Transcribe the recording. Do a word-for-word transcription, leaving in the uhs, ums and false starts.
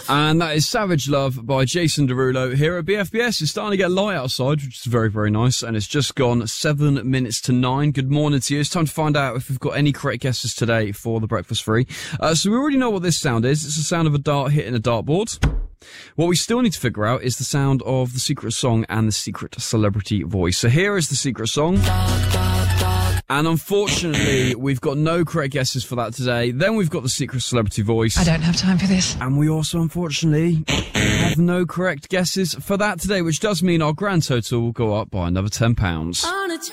And that is Savage Love by Jason Derulo here at B F B S. It's starting to get light outside, which is very, very nice. And it's just gone seven minutes to nine. Good morning to you. It's time to find out if we've got any correct guesses today for the Breakfast Free. Uh, so we already know what this sound is. It's the sound of a dart hitting a dartboard. What we still need to figure out is the sound of the secret song and the secret celebrity voice. So here is the secret song. And unfortunately, we've got no correct guesses for that today. Then we've got the secret celebrity voice. I don't have time for this. And we also, unfortunately, have no correct guesses for that today, which does mean our grand total will go up by another ten pounds.